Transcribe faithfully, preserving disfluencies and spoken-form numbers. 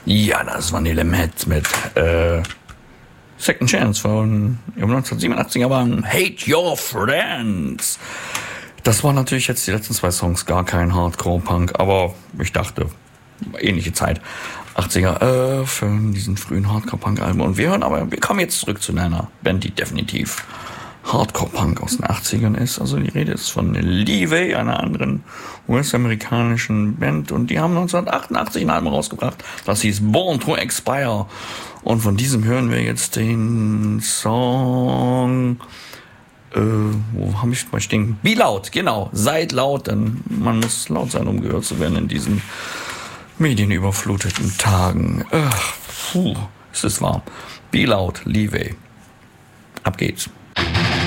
Ja, das war Vanille Matt mit äh, Second Chance von neunzehnhundertsiebenundachtziger Band Hate Your Friends. Das waren natürlich jetzt die letzten zwei Songs gar kein Hardcore-Punk, aber ich dachte, ähnliche Zeit. achtziger äh, für diesen frühen Hardcore-Punk-Alben. Und wir hören aber, wir kommen jetzt zurück zu einer Band, die definitiv Hardcore-Punk aus den achtzigern ist. Also die Rede ist von Levee, einer anderen U S-amerikanischen Band. Und die haben neunzehnhundertachtundachtzig ein Album rausgebracht, das hieß Born to Expire. Und von diesem hören wir jetzt den Song... Äh, wo habe ich mal stehen? Be laut, genau. Seid laut, denn man muss laut sein, um gehört zu werden in diesen medienüberfluteten Tagen. Ach, puh, es ist warm. Be laut, Levee. Ab geht's.